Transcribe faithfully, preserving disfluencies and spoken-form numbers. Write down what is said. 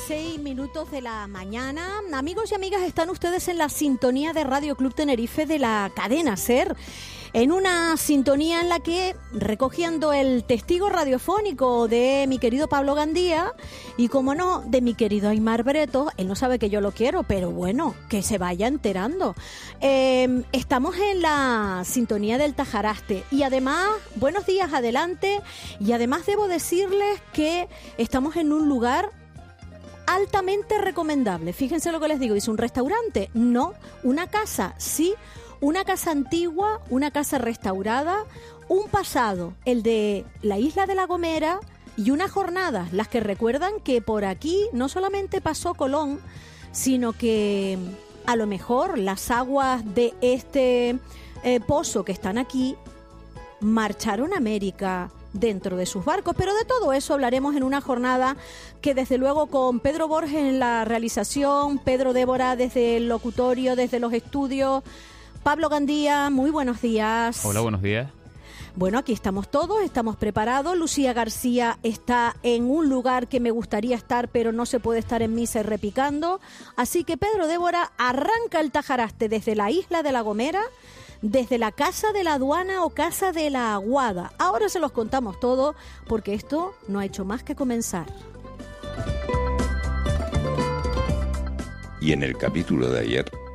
seis minutos de la mañana. Amigos y amigas, están ustedes en la sintonía de Radio Club Tenerife de la cadena SER, en una sintonía en la que, recogiendo el testigo radiofónico de mi querido Pablo Gandía y, como no, de mi querido Aymar Breto, él no sabe que yo lo quiero, pero bueno, que se vaya enterando. Eh, estamos en la sintonía del Tajaraste y además, buenos días, adelante, y además debo decirles que estamos en un lugar altamente recomendable. Fíjense lo que les digo, dice un restaurante, no, una casa, sí, una casa antigua, una casa restaurada, un pasado, el de la isla de La Gomera, y unas jornadas, las que recuerdan que por aquí no solamente pasó Colón, sino que a lo mejor las aguas de este eh, pozo que están aquí marcharon a América dentro de sus barcos, pero de todo eso hablaremos en una jornada que desde luego con Pedro Borges en la realización, Pedro Débora desde el locutorio, desde los estudios, Pablo Gandía, muy buenos días. Hola, buenos días. Bueno, aquí estamos todos, estamos preparados. Lucía García está en un lugar que me gustaría estar, pero no se puede estar en misa y repicando. Así que Pedro Débora arranca el Tajaraste desde la isla de La Gomera, desde la Casa de la Aduana o Casa de la Aguada. Ahora se los contamos todo, porque esto no ha hecho más que comenzar. Y en el capítulo de ayer,